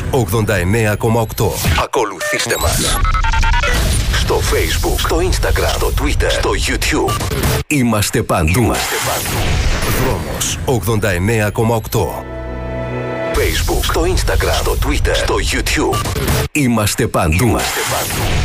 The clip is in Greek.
89,8. Ακολουθήστε μας στο Facebook, στο Instagram, στο Twitter, στο YouTube. Είμαστε παντού. Δρόμος 89,8. Facebook, στο Instagram, στο Twitter, στο YouTube. Είμαστε παντού.